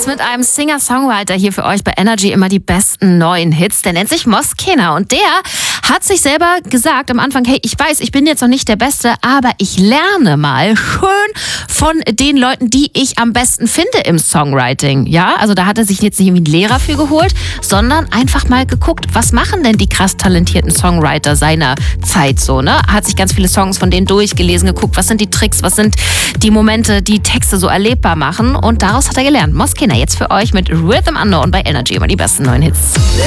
mit einem Singer-Songwriter hier für euch bei Energy immer die besten neuen Hits. Der nennt sich Mosquena und der hat sich selber gesagt am Anfang, hey, ich weiß, ich bin jetzt noch nicht der Beste, aber ich lerne mal schön von den Leuten, die ich am besten finde im Songwriting. Ja, also da hat er sich jetzt nicht irgendwie einen Lehrer für geholt, sondern einfach mal geguckt, was machen denn die krass talentierten Songwriter seiner Zeit so, ne? Hat sich ganz viele Songs von denen durchgelesen, geguckt, was sind die Tricks, was sind die Momente, die Texte so erlebbar machen und daraus hat er gelernt. Mosquena jetzt für euch mit Rhythm Unknown bei Energy immer die besten neuen Hits.